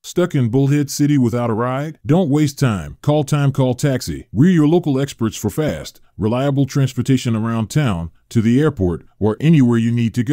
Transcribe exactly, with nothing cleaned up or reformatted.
Stuck in Bullhead City without a ride? Don't waste time. Call Time Call Taxi. We're your local experts for fast, reliable transportation around town, to the airport, or anywhere you need to go.